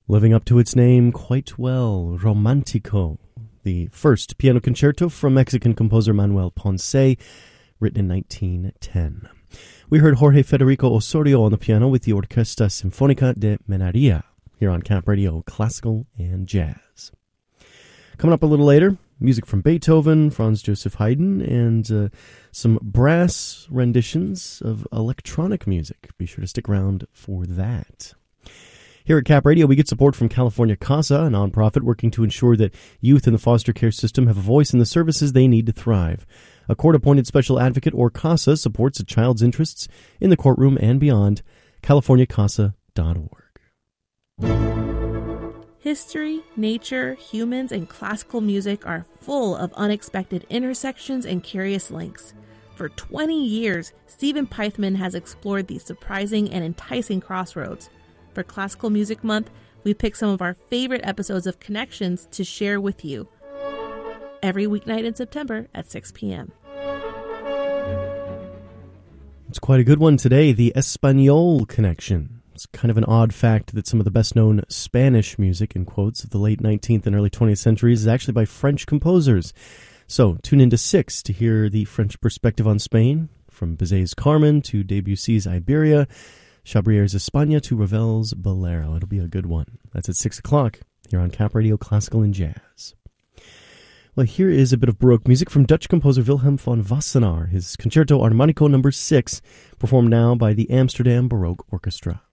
Living up to its name quite well, Romantico, the first piano concerto from Mexican composer Manuel Ponce, written in 1910. We heard Jorge Federico Osorio on the piano with the Orquesta Sinfónica de Minería, here on Cap Radio, classical and jazz. Coming up a little later, music from Beethoven, Franz Joseph Haydn, and some brass renditions of electronic music. Be sure to stick around for that. Here at Cap Radio, we get support from California Casa, a nonprofit working to ensure that youth in the foster care system have a voice in the services they need to thrive. A court-appointed special advocate, or CASA, supports a child's interests in the courtroom and beyond. CaliforniaCasa.org. History, nature, humans, and classical music are full of unexpected intersections and curious links. For 20 years, Stephen Pythman has explored these surprising and enticing crossroads. For Classical Music Month, we picked some of our favorite episodes of Connections to share with you every weeknight in September at 6 p.m. It's quite a good one today, the Espanol Connection. It's kind of an odd fact that some of the best-known Spanish music, in quotes, of the late 19th and early 20th centuries is actually by French composers. So tune in to 6 to hear the French perspective on Spain, from Bizet's Carmen to Debussy's Iberia, Chabrier's España to Ravel's Bolero. It'll be a good one. That's at 6 o'clock here on Cap Radio Classical and Jazz. Well, here is a bit of Baroque music from Dutch composer Wilhelm von Wassenaar, his Concerto Armonico No. 6, performed now by the Amsterdam Baroque Orchestra.